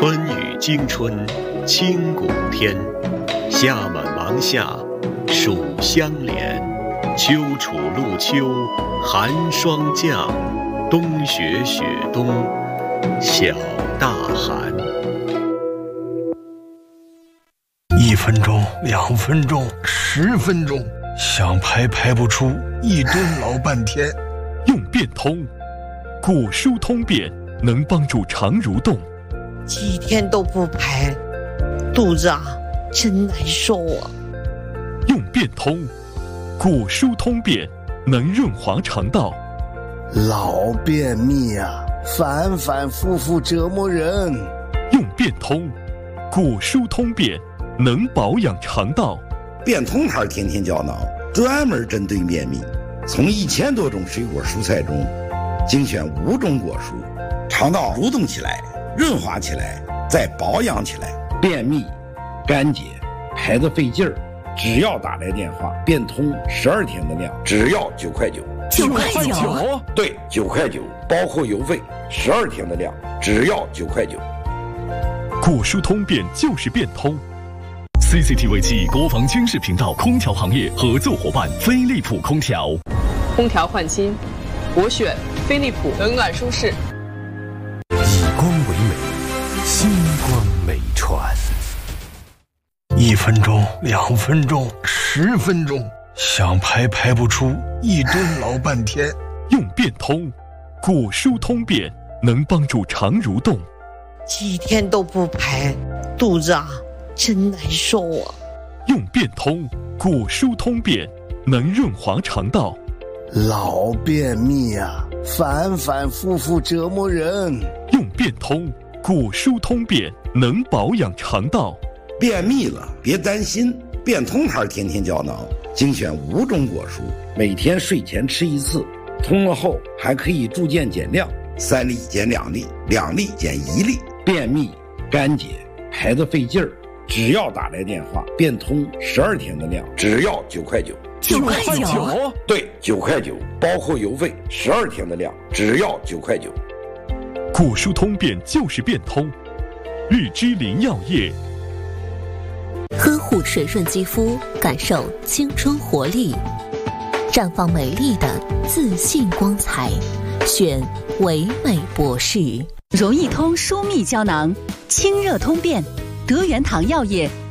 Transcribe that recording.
春雨惊春清谷天，夏满芒夏暑相连，秋处露秋寒霜降，冬雪雪冬小大寒。 1分钟、2分钟、10分钟，想排排不出，一蹲老半天。 用便通，果蔬通便，能帮助肠蠕动。 几天都不排，肚子真难受啊。 用便通，果蔬通便，能润滑肠道。 老便秘反反复复折磨人。 用便通，果蔬通便，能保养肠道。 便通牌天天胶囊专门针对便秘，从1000多种水果蔬菜中精选5种果蔬，肠道蠕动起来，润滑起来，再保养起来。便秘、干结、排得费劲儿，只要打来电话，便通12天的量，只要9块9。 9块9？ 对，9块9，包括邮费，12天的量，只要9块9。 果蔬通便就是便通。CCTV 暨国防军事频道空调行业合作伙伴飞利浦空调。 空调换新，我选飞利浦，冷暖舒适。 以光为美，星光美传。 1分钟、2分钟、10分钟，想排排不出，一蹲老半天。 用便通，果蔬通便，能帮助肠蠕动。 几天都不排，肚子真难受啊。 用便通，果蔬通便，能润滑肠道。 老便秘反反复复折磨人。 用便通，果蔬通便，能保养肠道。 便秘了别担心，便通牌天天胶囊精选5种果蔬，每天睡前吃1次，通了后还可以逐渐减量，3粒减2粒，2粒减1粒。便秘、干结、排得费劲儿，只要打来电话，便通12天的量，只要9块9。 9块9？ 对，9块9，包括邮费，12天的量，只要9块9。 果蔬通便就是便通。日之林药业。 呵护水润肌肤，感受青春活力，绽放美丽的自信光彩。选唯美博士。 容易通舒密胶囊，清热通便，德元堂药业